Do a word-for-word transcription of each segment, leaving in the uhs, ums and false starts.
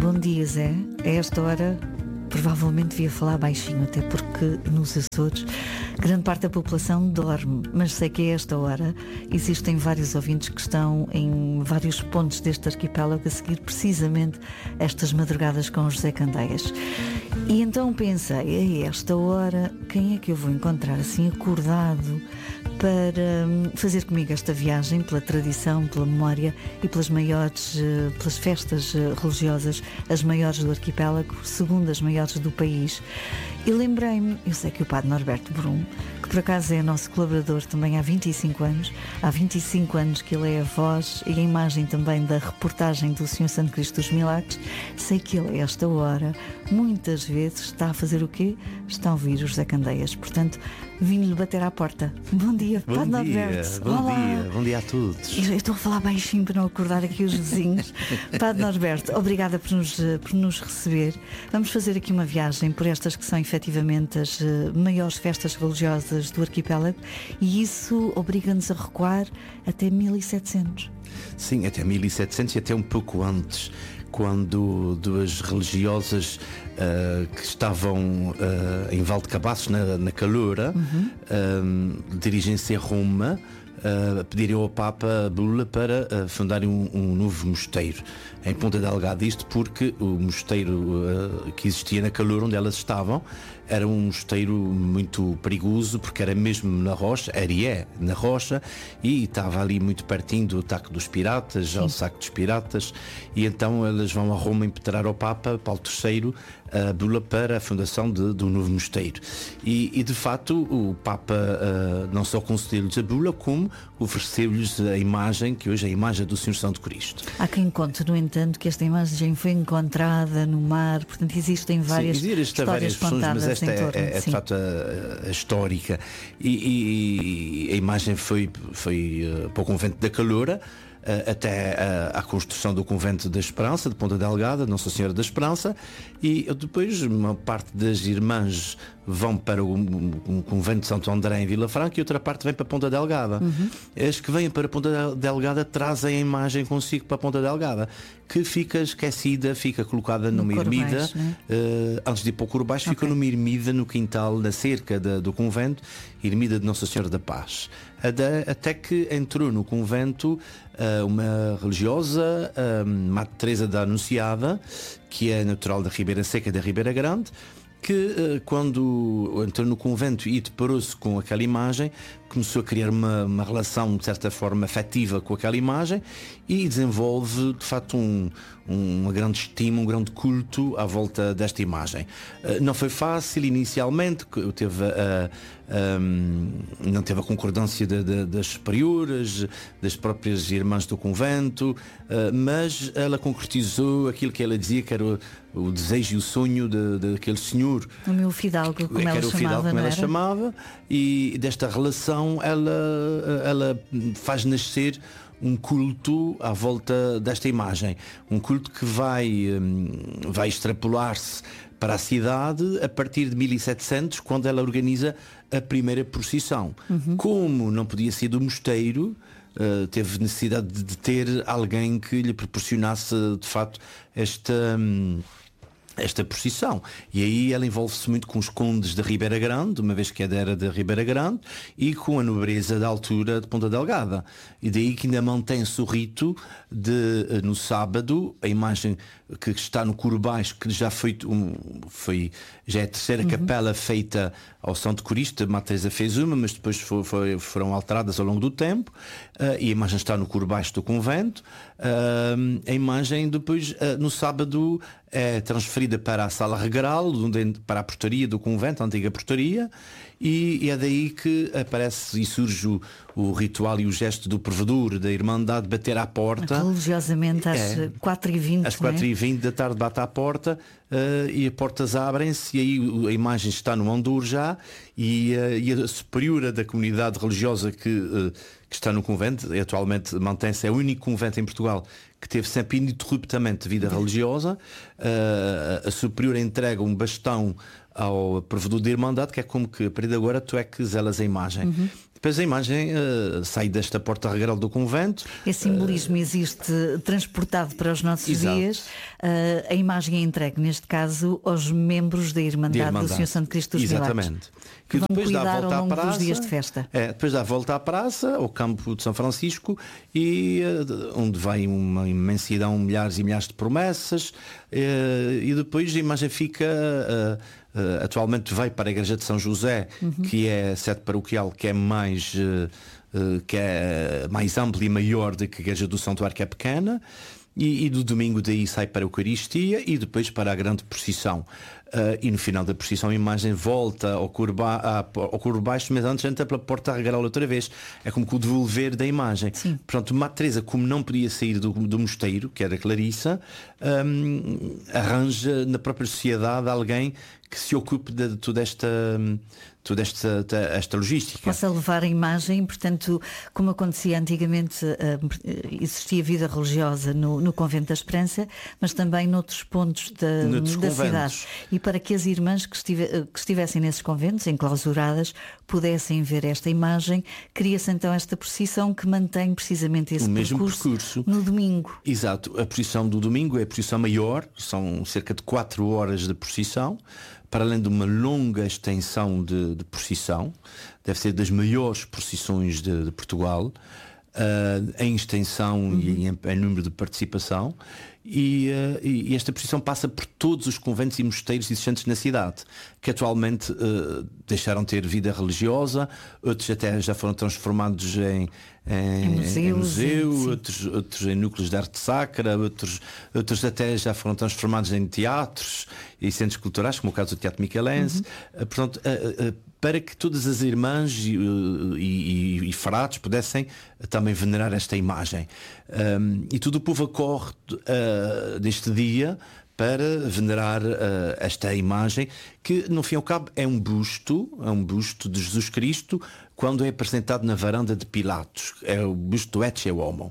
Bom dia, Zé. A esta hora provavelmente devia falar baixinho, até porque nos Açores grande parte da população dorme, mas sei que a esta hora existem vários ouvintes que estão em vários pontos deste arquipélago a seguir precisamente estas madrugadas com José Candeias. E então pensei, a esta hora, quem é que eu vou encontrar assim acordado para fazer comigo esta viagem pela tradição, pela memória e pelas maiores, pelas festas religiosas, as maiores do arquipélago, segundo as maiores do país. E lembrei-me, eu sei que o padre Norberto Brum, que por acaso é nosso colaborador também há vinte e cinco anos, há vinte e cinco anos que ele é a voz e a imagem também da reportagem do Senhor Santo Cristo dos Milagres, sei que ele a esta hora, muitas vezes, está a fazer o quê? Está a ouvir o José Candeias, portanto, vim-lhe bater à porta. Bom dia, bom Padre dia, Norberto. bom Olá. dia, bom dia a todos. Eu estou a falar baixinho para não acordar aqui os vizinhos. Padre Norberto, obrigada por nos, por nos receber. Vamos fazer aqui uma viagem por estas que são efetivamente as maiores festas religiosas do arquipélago e isso obriga-nos a recuar até mil e setecentos. Sim, até mil e setecentos e até um pouco antes, quando duas religiosas uh, que estavam uh, em Valdecabaços, na, na Caloura, uhum. uh, dirigem-se a Roma uh, a pedirem ao Papa Bula para uh, fundarem um, um novo mosteiro em Ponta Delgada. Isto porque o mosteiro uh, que existia na Caloura, onde elas estavam, era um mosteiro muito perigoso, porque era mesmo na rocha, era e é na rocha, e estava ali muito pertinho do ataque dos piratas, já o saco dos piratas, e então elas vão a Roma impetrar ao Papa Paulo terceiro a bula para a fundação de, de um novo mosteiro. E, e de facto o Papa uh, não só concedeu-lhes a bula, como ofereceu-lhes a imagem, que hoje é a imagem do Senhor Santo Cristo. Há quem conte, no entanto, que esta imagem foi encontrada no mar, portanto existem várias sim, histórias várias contadas. Esta é, é, é de facto a, a histórica e, e, e a imagem foi, foi uh, para o convento da Caloura, uh, até uh, à construção do convento da Esperança, de Ponta Delgada, Nossa Senhora da Esperança, e depois uma parte das irmãs vão para o um, um convento de Santo André em Vila Franca e outra parte vem para Ponta Delgada. Uhum. As que vêm para Ponta Delgada trazem a imagem consigo para Ponta Delgada, que fica esquecida, fica colocada no numa ermida, né? uh, antes de ir para o Corbaixo, okay. Fica numa ermida no quintal, na cerca de, do convento, ermida de Nossa Senhora da Paz. Até, até que entrou no convento uh, uma religiosa, uh, Madre Teresa da Anunciada, que é natural da Ribeira Seca, da Ribeira Grande, que quando entrou no convento e deparou-se com aquela imagem, começou a criar uma, uma relação de certa forma afetiva com aquela imagem e desenvolve de facto um, um, uma grande estima, um grande culto à volta desta imagem. Uh, não foi fácil inicialmente, teve a, a, um, não teve a concordância de, de, das superiores, das próprias irmãs do convento, uh, mas ela concretizou aquilo que ela dizia que era o, o desejo e o sonho daquele senhor, o meu fidalgo, como que ela era o chamava, fidalgo, como ela era? chamava, e desta relação ela, ela faz nascer um culto à volta desta imagem, um culto que vai, vai extrapolar-se para a cidade a partir de mil e setecentos, quando ela organiza a primeira procissão. Uhum. Como não podia ser do mosteiro, Uh, teve necessidade de, de ter alguém que lhe proporcionasse de facto esta, um, esta procissão. E aí ela envolve-se muito com os condes da Ribeira Grande, uma vez que era da Ribeira Grande, e com a nobreza da altura de Ponta Delgada. E daí que ainda mantém-se o rito de, no sábado, a imagem que está no coro baixo, que já foi, um, foi já é a terceira uhum. capela feita ao Santo Cristo. A Madre Teresa fez uma, mas depois foi, foi, foram alteradas ao longo do tempo, uh, e a imagem está no coro baixo do convento. Uh, a imagem depois, uh, no sábado, é transferida para a sala regral, onde, para a portaria do convento, a antiga portaria, e, e é daí que aparece e surge o, o ritual e o gesto do provedor, da Irmandade, bater à porta. Religiosamente às é, quatro e vinte. Às quatro e vinte da tarde bate à porta, uh, e as portas abrem-se, e aí a imagem está no andor já, e, uh, e a superiora da comunidade religiosa que, uh, que está no convento, e atualmente mantém-se, é o único convento em Portugal que teve sempre ininterruptamente vida religiosa. Uh, a superiora entrega um bastão ao provedor da Irmandade, que é como que a partir de agora tu é que zelas a imagem. Uhum. depois a imagem uh, sai desta porta regal do convento. Esse simbolismo uh, existe transportado para os nossos exato. dias. Uh, a imagem é entregue, neste caso, aos membros da Irmandade, Irmandade. do Senhor Santo Cristo dos Milagres. Exatamente. Que, que depois dá a volta ao longo à praça, dos dias de festa. É, depois dá a volta à praça, ao campo de São Francisco, e uh, onde vai uma imensidão, milhares e milhares de promessas, uh, e depois a imagem fica uh, uh, atualmente vai para a Igreja de São José, uhum. que é a sede paroquial, que é mais uh, uh, que é mais ampla e maior do que a Igreja do Santuário, que é pequena. E, e do domingo daí sai para a Eucaristia e depois para a grande procissão. Uh, e no final da procissão a imagem volta ao curva, ao curva baixo, mas antes entra pela porta regal outra vez. É como que o devolver da imagem. Sim. Portanto, Madre Teresa, como não podia sair do, do mosteiro, que era Clarissa, um, arranja na própria sociedade alguém que se ocupe de toda esta, toda esta, esta logística. Possa levar a imagem, portanto, como acontecia antigamente, existia vida religiosa no, no Convento da Esperança, mas também noutros pontos da, noutros da cidade. E para que as irmãs que, estive, que estivessem nesses conventos, enclausuradas, pudessem ver esta imagem, cria-se então esta procissão que mantém precisamente esse o mesmo percurso, percurso no domingo. Exato, a procissão do domingo é a procissão maior, são cerca de quatro horas de procissão, para além de uma longa extensão de, de procissão, deve ser das maiores procissões de, de Portugal, uh, em extensão uhum. e em, em número de participação. E, uh, e esta procissão passa por todos os conventos e mosteiros existentes na cidade, que atualmente uh, deixaram de ter vida religiosa, outros até já foram transformados em, em, em museus, em museu, sim. outros, outros em núcleos de arte sacra, outros, outros até já foram transformados em teatros e centros culturais, como o caso do Teatro Michelense. Uhum. Uh, portanto, uh, uh, para que todas as irmãs e, e, e, e fratos pudessem também venerar esta imagem. Um, e todo o povo acorre uh, deste dia para venerar uh, esta imagem, que no fim e ao cabo é um busto, é um busto de Jesus Cristo, quando é apresentado na varanda de Pilatos. É o busto do Ecce Homo.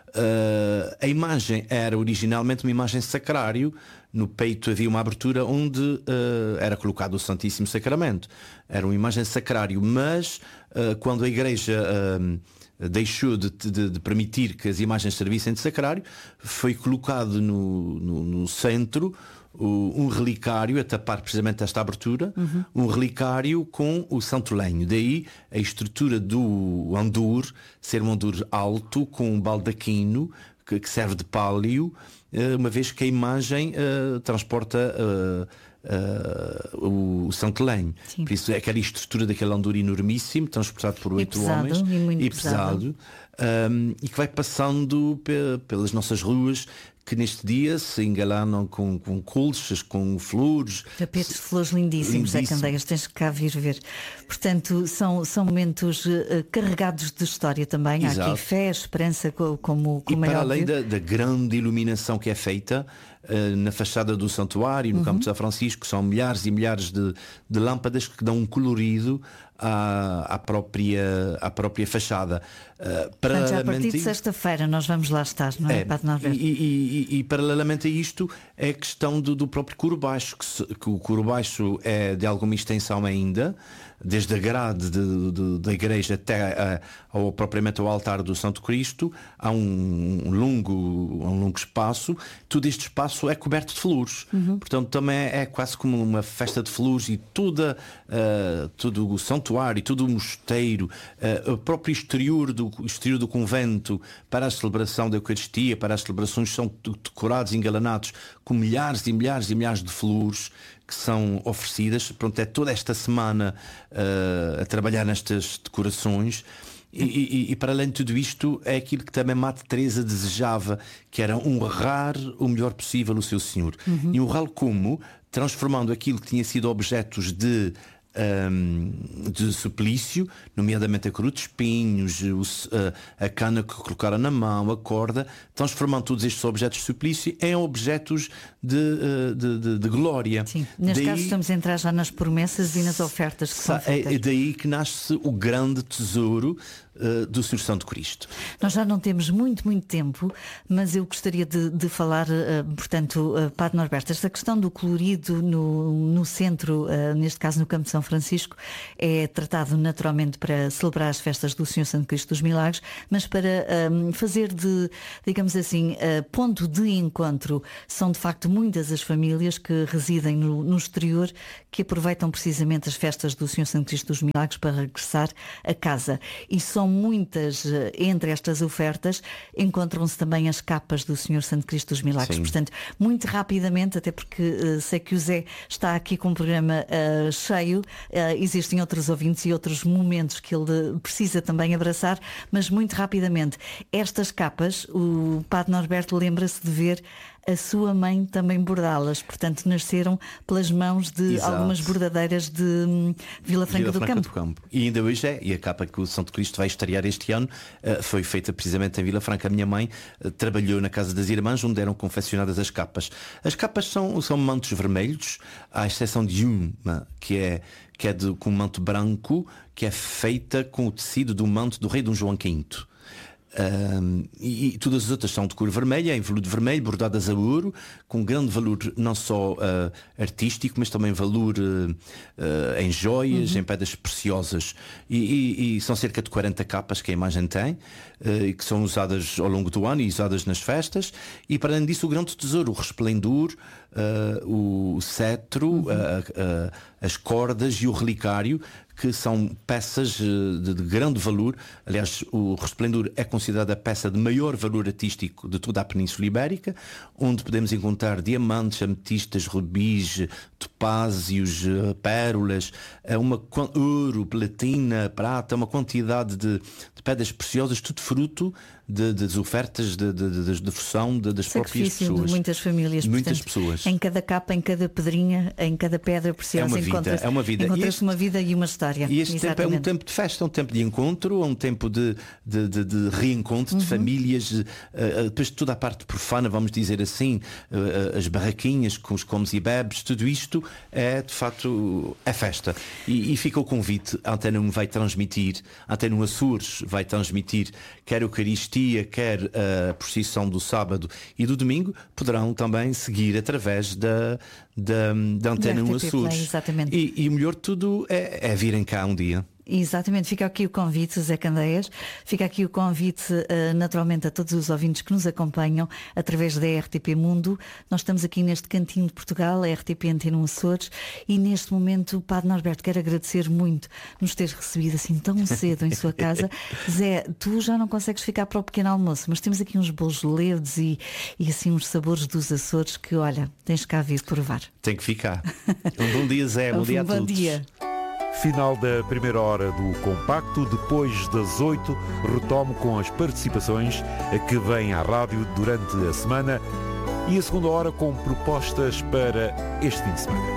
Uh, a imagem era originalmente uma imagem sacrário. No peito havia uma abertura onde uh, era colocado o Santíssimo Sacramento. Era uma imagem sacrário, mas uh, quando a Igreja uh, deixou de, de, de permitir que as imagens servissem de sacrário, foi colocado no, no, no centro uh, um relicário a tapar precisamente esta abertura, uhum. um relicário com o Santo Lenho. Daí a estrutura do andur ser um andur alto com um baldaquino que, que serve de pálio, uma vez que a imagem uh, transporta uh, uh, o, o Santo Lenho. Sim. Por isso é aquela estrutura daquele andur enormíssimo, transportado por oito homens e, muito e pesado, pesado um, e que vai passando pe pelas nossas ruas, que neste dia se engalanam com, com colchas, com flores. Tapetes de flores lindíssimos, Zé Candeias, tens que cá vir ver. Portanto, são, são momentos uh, carregados de história também. Exato. Há aqui fé, esperança, como, como e é para óbvio. além da, da grande iluminação que é feita uh, na fachada do santuário, no uhum. campo de São Francisco, são milhares e milhares de, de lâmpadas que dão um colorido à, à, própria, à própria fachada. Uh, Portanto, já a partir de sexta-feira nós vamos lá estar, não é? é Para nós ver. E, e, e, e paralelamente a isto é a questão do, do próprio coro baixo, que, se, que o coro baixo é de alguma extensão ainda, desde a grade de, de, da igreja até a, ao, propriamente ao altar do Santo Cristo, há um, um, longo, um longo espaço. Todo este espaço é coberto de flores, uhum. portanto também é, é quase como uma festa de flores, e toda, uh, todo o santuário, todo o mosteiro, uh, o próprio exterior do, exterior do convento, para a celebração da Eucaristia, para as celebrações, são decorados, engalanados com milhares e milhares e milhares de flores que são oferecidas. Pronto, é toda esta semana uh, a trabalhar nestas decorações. E, e, e para além de tudo isto, é aquilo que também Madre Teresa desejava, que era honrar o melhor possível o seu Senhor. Uhum. E honrá-lo como? Transformando aquilo que tinha sido objetos de Um, de suplício, nomeadamente a cruz de espinhos, o, a, a cana que colocaram na mão, a corda, transformando todos estes objetos de suplício em objetos de, de, de, de glória. Sim, neste daí, caso estamos a entrar já nas promessas e nas ofertas que são feitas. É daí que nasce o grande tesouro uh, do Senhor Santo Cristo. Nós já não temos muito, muito tempo, mas eu gostaria de, de falar, uh, portanto, uh, Padre Norberto, esta questão do colorido no, no centro, uh, neste caso no Campo de São Francisco, é tratado naturalmente para celebrar as festas do Senhor Santo Cristo dos Milagres, mas para um, fazer de, digamos assim, uh, ponto de encontro. São de facto muitas as famílias que residem no, no exterior que aproveitam precisamente as festas do Senhor Santo Cristo dos Milagres para regressar a casa. E são muitas, entre estas ofertas, encontram-se também as capas do Senhor Santo Cristo dos Milagres. Sim. Portanto, muito rapidamente, até porque uh, sei que o Zé está aqui com um programa uh, cheio, uh, existem outros ouvintes e outros momentos que ele precisa também abraçar, mas muito rapidamente, estas capas, o Padre Norberto lembra-se de ver a sua mãe também bordá-las, portanto nasceram pelas mãos de Exato. Algumas bordadeiras de hum, Vila Franca, Vila do, Franca Campo. do Campo. E ainda hoje é, e a capa que o Santo Cristo vai estrear este ano uh, foi feita precisamente em Vila Franca. A minha mãe uh, trabalhou na Casa das Irmãs, onde eram confeccionadas as capas. As capas são, são mantos vermelhos, à exceção de uma, que é, que é de, com um manto branco, que é feita com o tecido do manto do rei Dom João quinto. Um, e, e todas as outras são de cor vermelha, em veludo vermelho, bordadas a ouro, com grande valor não só uh, artístico, mas também valor uh, uh, em joias, uhum. em pedras preciosas. E, e, e são cerca de quarenta capas que a imagem tem, uh, que são usadas ao longo do ano e usadas nas festas. E para além disso, o grande tesouro, o resplendor, uh, o cetro, uhum. uh, uh, as cordas e o relicário, que são peças de, de grande valor. Aliás, o Resplendor é considerada a peça de maior valor artístico de toda a Península Ibérica, onde podemos encontrar diamantes, ametistas, rubis, topázios, pérolas, uma, ouro, platina, prata, uma quantidade de, de pedras preciosas, tudo fruto de, de, das ofertas de, de, de, de devoção de, das próprias pessoas. De muitas famílias. Muitas portanto, pessoas. Em cada capa, em cada pedrinha, em cada pedra preciosa, é uma vida, é uma vida. Encontra-se uma vida e uma história. E este Exatamente. tempo é um tempo de festa, um tempo de encontro, um tempo de, de, de, de reencontro, uhum. de famílias, uh, depois de toda a parte profana, vamos dizer assim, uh, as barraquinhas com os comes e bebes, tudo isto é de facto é festa. E, e fica o convite, a Antena um vai transmitir, a Antena um Açores vai transmitir quer a Eucaristia, quer a procissão do sábado e do domingo, poderão também seguir através da, da, da Antena um Açores. E, e o melhor de tudo é, é virem cá um dia. Exatamente, fica aqui o convite, Zé Candeias, fica aqui o convite uh, naturalmente a todos os ouvintes que nos acompanham através da R T P Mundo. Nós estamos aqui neste cantinho de Portugal, a R T P Antena um Açores, e neste momento o Padre Norberto quer agradecer muito nos teres recebido assim tão cedo em sua casa. Zé, tu já não consegues ficar para o pequeno almoço, mas temos aqui uns bolos leves e, e assim uns sabores dos Açores que, olha, tens cá vir provar. Tem que ficar. Um bom dia, Zé, bom dia a todos. Bom dia. Final da primeira hora do Compacto. Depois das oito, retomo com as participações que vêm à rádio durante a semana e a segunda hora com propostas para este fim de semana.